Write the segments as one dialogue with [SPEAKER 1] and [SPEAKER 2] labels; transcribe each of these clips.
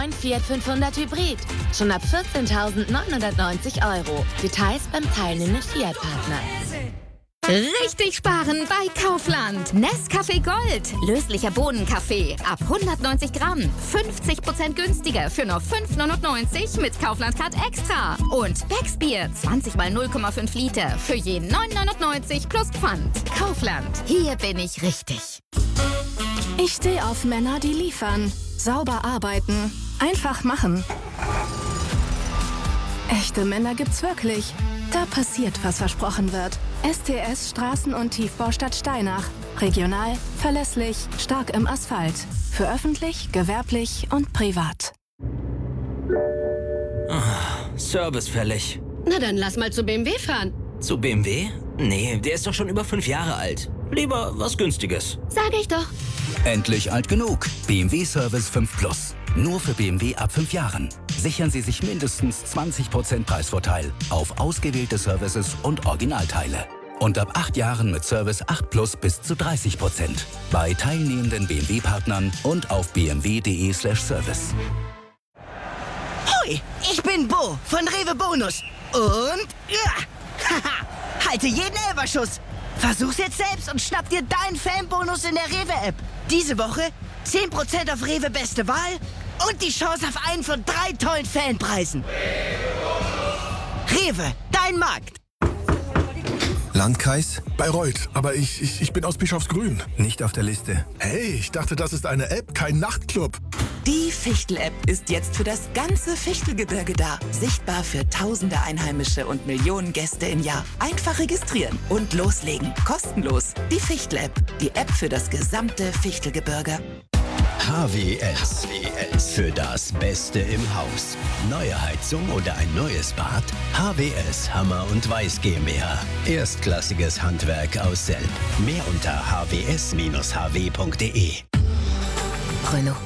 [SPEAKER 1] neuen Fiat 500 Hybrid. Schon ab 14.990 €. Details beim teilnehmenden Fiat-Partner.
[SPEAKER 2] Richtig sparen bei Kaufland. Nescafé Gold. Löslicher Bohnenkaffee. Ab 190 Gramm. 50% günstiger für nur 5,99 mit Kaufland Card Extra. Und Becksbier. 20 mal 0,5 Liter. Für je 9,99 plus Pfand. Kaufland. Hier bin ich richtig.
[SPEAKER 3] Ich stehe auf Männer, die liefern. Sauber arbeiten. Einfach machen. Echte Männer gibt's wirklich. Da passiert, was versprochen wird. STS Straßen- und Tiefbaustadt Steinach. Regional, verlässlich, stark im Asphalt. Für öffentlich, gewerblich und privat.
[SPEAKER 4] Service fällig.
[SPEAKER 5] Na dann lass mal zu BMW fahren.
[SPEAKER 4] Zu BMW? Nee, der ist doch schon über 5 Jahre alt. Lieber was Günstiges.
[SPEAKER 5] Sag ich doch.
[SPEAKER 6] Endlich alt genug. BMW Service 5 Plus. Nur für BMW ab 5 Jahren. Sichern Sie sich mindestens 20% Preisvorteil auf ausgewählte Services und Originalteile. Und ab 8 Jahren mit Service 8 Plus bis zu 30%. Bei teilnehmenden BMW-Partnern und auf bmw.de/service.
[SPEAKER 7] Hoi, ich bin Bo von Rewe Bonus. Und halte jeden Elferschuss. Versuch's jetzt selbst und schnapp dir deinen Fanbonus in der Rewe-App. Diese Woche 10% auf Rewe Beste Wahl und die Chance auf einen von 3 tollen Fanpreisen. Rewe, dein Markt.
[SPEAKER 8] Landkreis?
[SPEAKER 9] Bayreuth, aber ich bin aus Bischofsgrün.
[SPEAKER 8] Nicht auf der Liste.
[SPEAKER 9] Hey, ich dachte, das ist eine App, kein Nachtclub.
[SPEAKER 10] Die Fichtel-App ist jetzt für das ganze Fichtelgebirge da. Sichtbar für tausende Einheimische und Millionen Gäste im Jahr. Einfach registrieren und loslegen. Kostenlos. Die Fichtel-App. Die App für das gesamte Fichtelgebirge.
[SPEAKER 11] HWS. Für das Beste im Haus. Neue Heizung oder ein neues Bad? HWS Hammer und Weiß GmbH. Erstklassiges Handwerk aus Selb. Mehr unter hws-hw.de.
[SPEAKER 12] Renault.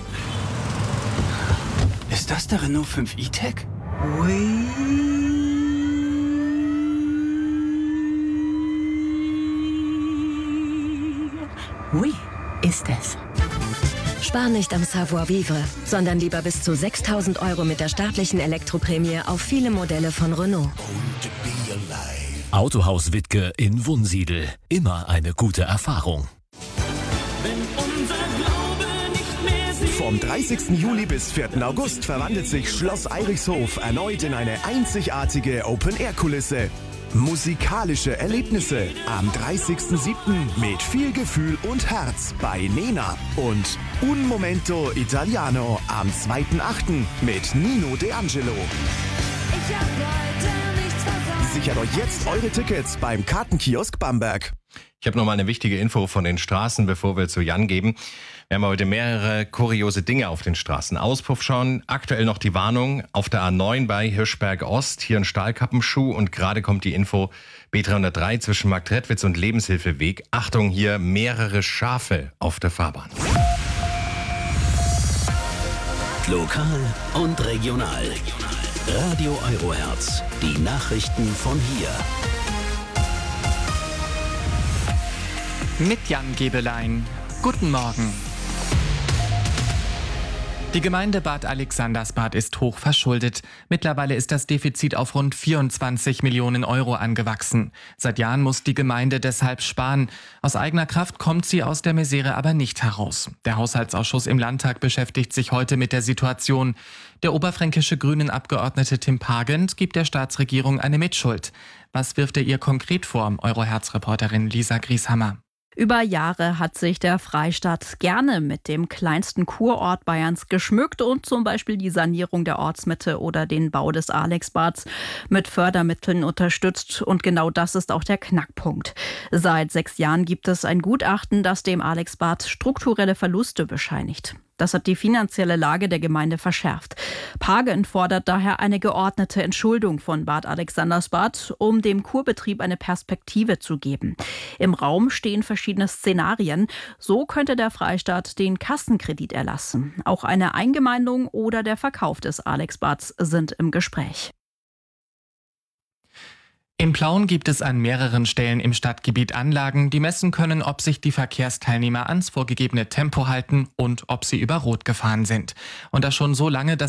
[SPEAKER 12] Ist das der Renault 5 E-Tech?
[SPEAKER 13] Oui, ist es. Spar nicht am Savoir-vivre, sondern lieber bis zu 6.000 € mit der staatlichen Elektroprämie auf viele Modelle von Renault.
[SPEAKER 14] Autohaus Wittke in Wunsiedel. Immer eine gute Erfahrung.
[SPEAKER 15] Vom 30. Juli bis 4. August verwandelt sich Schloss Eirichshof erneut in eine einzigartige Open-Air-Kulisse. Musikalische Erlebnisse am 30.07. mit viel Gefühl und Herz bei Nena und Un Momento Italiano am 2.08. mit Nino De Angelo. Sichert euch jetzt eure Tickets beim Kartenkiosk Bamberg.
[SPEAKER 16] Ich habe noch mal eine wichtige Info von den Straßen, bevor wir zu Jan geben. Wir haben heute mehrere kuriose Dinge auf den Straßen. Auspuff schon, aktuell noch die Warnung auf der A9 bei Hirschberg Ost, hier ein Stahlkappenschuh und gerade kommt die Info B303 zwischen Marktredwitz und Lebenshilfeweg. Achtung, hier mehrere Schafe auf der Fahrbahn.
[SPEAKER 11] Lokal und regional. Radio Eurohertz, die Nachrichten von hier.
[SPEAKER 17] Mit Jan Gebelein. Guten Morgen. Die Gemeinde Bad Alexandersbad ist hoch verschuldet. Mittlerweile ist das Defizit auf rund 24 Millionen € angewachsen. Seit Jahren muss die Gemeinde deshalb sparen. Aus eigener Kraft kommt sie aus der Misere aber nicht heraus. Der Haushaltsausschuss im Landtag beschäftigt sich heute mit der Situation. Der oberfränkische Grünen-Abgeordnete Tim Pagent gibt der Staatsregierung eine Mitschuld. Was wirft er ihr konkret vor, Eurohertz-Reporterin Lisa Grieshammer?
[SPEAKER 18] Über Jahre hat sich der Freistaat gerne mit dem kleinsten Kurort Bayerns geschmückt und zum Beispiel die Sanierung der Ortsmitte oder den Bau des Alexbads mit Fördermitteln unterstützt. Und genau das ist auch der Knackpunkt. Seit 6 Jahren gibt es ein Gutachten, das dem Alexbad strukturelle Verluste bescheinigt. Das hat die finanzielle Lage der Gemeinde verschärft. Pagent fordert daher eine geordnete Entschuldung von Bad Alexandersbad, um dem Kurbetrieb eine Perspektive zu geben. Im Raum stehen verschiedene Szenarien. So könnte der Freistaat den Kassenkredit erlassen. Auch eine Eingemeindung oder der Verkauf des Alexbads sind im Gespräch.
[SPEAKER 17] In Plauen gibt es an mehreren Stellen im Stadtgebiet Anlagen, die messen können, ob sich die Verkehrsteilnehmer ans vorgegebene Tempo halten und ob sie über Rot gefahren sind. Und das schon so lange, dass